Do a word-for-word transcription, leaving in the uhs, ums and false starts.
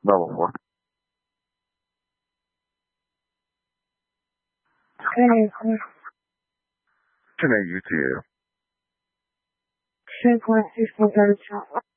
Level four. Okay. ten A U T L. ten point six one thirty-two.